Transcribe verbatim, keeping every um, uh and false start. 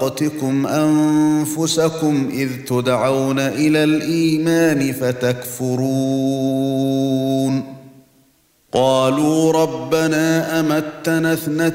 أَخْرَجْتُمْ أَنفُسَكُمْ إِذْ تُدْعَوْنَ إِلَى الْإِيمَانِ فَتَكْفُرُونَ قَالُوا رَبَّنَا أَمَتَّنَا اثْنَتَيْنِ